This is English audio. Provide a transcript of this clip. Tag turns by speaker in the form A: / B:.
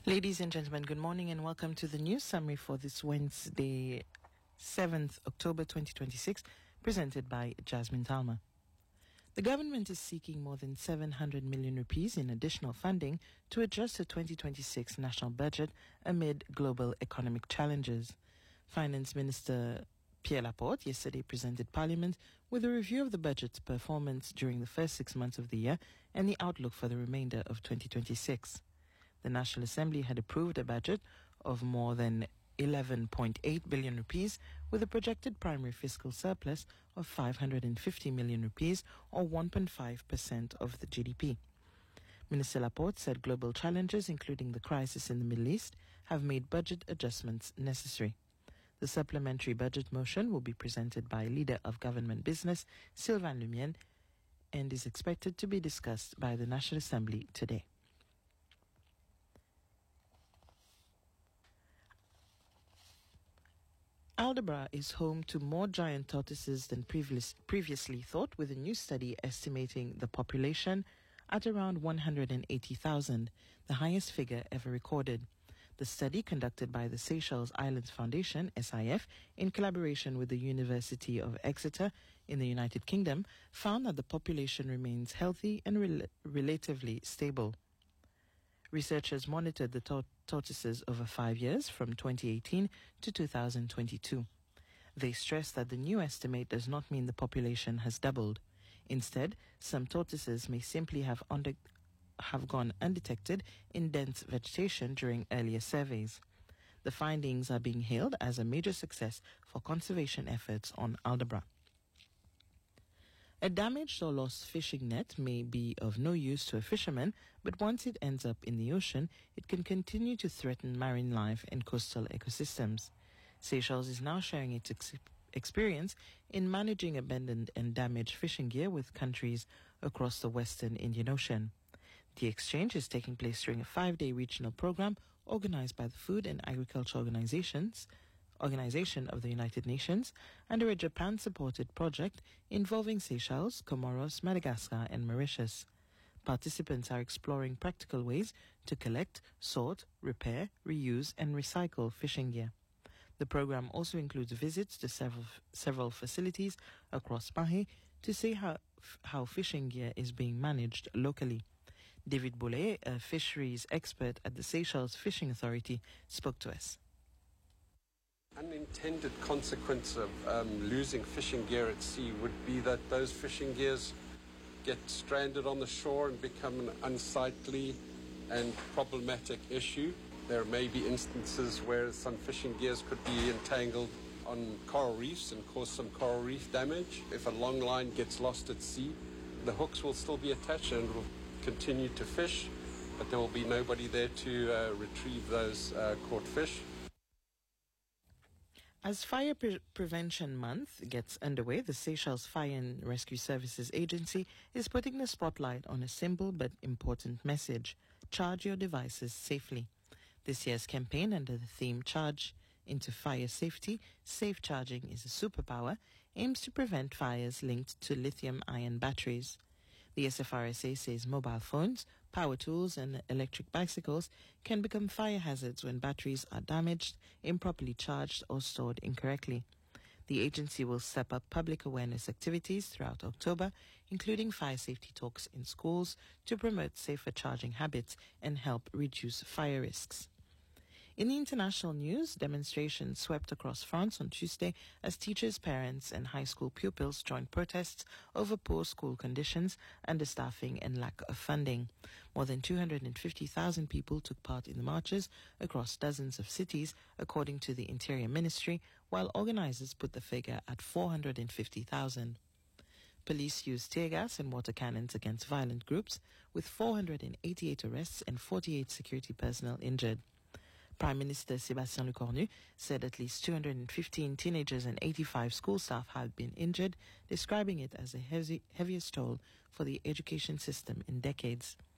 A: Ladies and gentlemen, good morning and welcome to the news summary for this Wednesday, 7th October 2026, presented by Jasmine Talma. The government is seeking more than 700 million rupees in additional funding to adjust the 2026 national budget amid global economic challenges. Finance Minister Pierre Laporte yesterday presented Parliament with a review of the budget's performance during the first 6 months of the year and the outlook for the remainder of 2026. The National Assembly had approved a budget of more than 11.8 billion rupees with a projected primary fiscal surplus of 550 million rupees or 1.5% of the GDP. Minister Laporte said global challenges, including the crisis in the Middle East, have made budget adjustments necessary. The supplementary budget motion will be presented by Leader of Government Business, Sylvain Lumienne, and is expected to be discussed by the National Assembly today. Aldabra is home to more giant tortoises than previously thought, with a new study estimating the population at around 180,000, the highest figure ever recorded. The study, conducted by the Seychelles Islands Foundation, SIF, in collaboration with the University of Exeter in the United Kingdom, found that the population remains healthy and relatively stable. Researchers monitored the tortoises over 5 years, from 2018 to 2022. They stressed that the new estimate does not mean the population has doubled. Instead, some tortoises may simply have gone undetected in dense vegetation during earlier surveys. The findings are being hailed as a major success for conservation efforts on Aldabra. A damaged or lost fishing net may be of no use to a fisherman, but once it ends up in the ocean, it can continue to threaten marine life and coastal ecosystems. Seychelles is now sharing its experience in managing abandoned and damaged fishing gear with countries across the Western Indian Ocean. The exchange is taking place during a 5-day regional program organized by the Food and Agriculture Organization of the United Nations under a Japan-supported project involving Seychelles, Comoros, Madagascar, and Mauritius. Participants are exploring practical ways to collect, sort, repair, reuse, and recycle fishing gear. The program also includes visits to several facilities across Mahe to see how fishing gear is being managed locally. David Boulay, a fisheries expert at the Seychelles Fishing Authority, spoke to us.
B: Unintended consequence of losing fishing gear at sea would be that those fishing gears get stranded on the shore and become an unsightly and problematic issue. There may be instances where some fishing gears could be entangled on coral reefs and cause some coral reef damage. If a long line gets lost at sea, the hooks will still be attached and will continue to fish, but there will be nobody there to retrieve those caught fish.
A: As Fire Prevention Month gets underway, the Seychelles Fire and Rescue Services Agency is putting the spotlight on a simple but important message: charge your devices safely. This year's campaign, under the theme Charge into Fire Safety, Safe Charging is a Superpower, aims to prevent fires linked to lithium-ion batteries. The SFRSA says mobile phones, power tools, and electric bicycles can become fire hazards when batteries are damaged, improperly charged, or stored incorrectly. The agency will step up public awareness activities throughout October, including fire safety talks in schools, to promote safer charging habits and help reduce fire risks. In the international news, demonstrations swept across France on Tuesday as teachers, parents, and high school pupils joined protests over poor school conditions, understaffing, and lack of funding. More than 250,000 people took part in the marches across dozens of cities, according to the Interior Ministry, while organizers put the figure at 450,000. Police used tear gas and water cannons against violent groups, with 488 arrests and 48 security personnel injured. Prime Minister Sébastien Lecornu said at least 215 teenagers and 85 school staff had been injured, describing it as the heaviest toll for the education system in decades.